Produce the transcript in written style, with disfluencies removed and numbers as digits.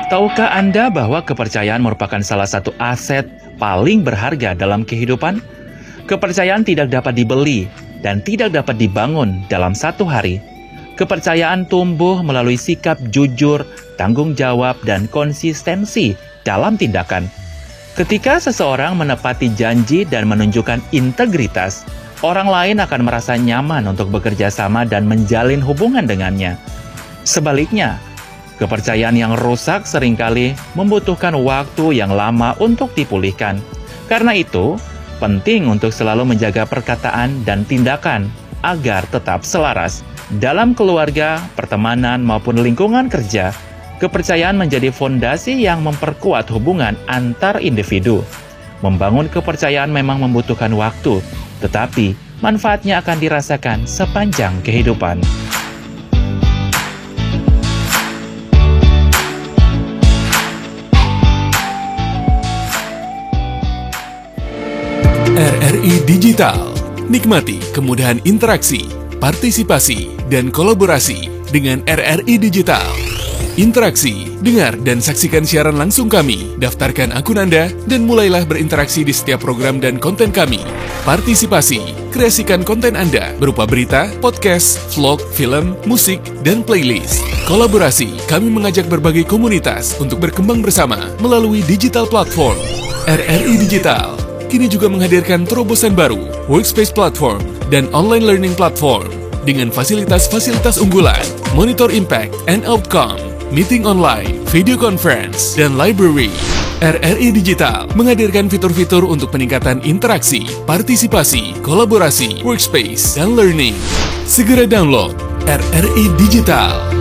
Tahukah Anda bahwa kepercayaan merupakan salah satu aset paling berharga dalam kehidupan? Kepercayaan tidak dapat dibeli dan tidak dapat dibangun dalam satu hari. Kepercayaan tumbuh melalui sikap jujur, tanggung jawab, dan konsistensi dalam tindakan. Ketika seseorang menepati janji dan menunjukkan integritas, orang lain akan merasa nyaman untuk bekerja sama dan menjalin hubungan dengannya. Sebaliknya, kepercayaan yang rusak seringkali membutuhkan waktu yang lama untuk dipulihkan. Karena itu, penting untuk selalu menjaga perkataan dan tindakan agar tetap selaras. Dalam keluarga, pertemanan, maupun lingkungan kerja, kepercayaan menjadi fondasi yang memperkuat hubungan antar individu. Membangun kepercayaan memang membutuhkan waktu, tetapi manfaatnya akan dirasakan sepanjang kehidupan. RRI Digital. Nikmati kemudahan interaksi, partisipasi, dan kolaborasi dengan RRI Digital. Interaksi, dengar dan saksikan siaran langsung kami, daftarkan akun Anda, dan mulailah berinteraksi di setiap program dan konten kami. Partisipasi, kreasikan konten Anda berupa berita, podcast, vlog, film, musik, dan playlist. Kolaborasi, kami mengajak berbagai komunitas untuk berkembang bersama melalui digital platform. RRI Digital kini juga menghadirkan terobosan baru, workspace platform, dan online learning platform dengan fasilitas-fasilitas unggulan, monitor impact and outcome, meeting online, video conference, dan library. RRI Digital menghadirkan fitur-fitur untuk peningkatan interaksi, partisipasi, kolaborasi, workspace, dan learning. Segera download RRI Digital.